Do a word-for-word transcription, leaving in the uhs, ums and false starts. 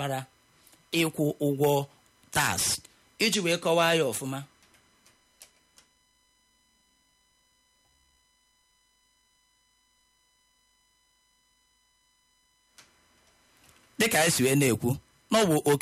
mara ịkwụ ụgwọ tax iji wee kọwaa ya ọfụma. Dịka anyị si wee na-ekwu n'ọbụ oke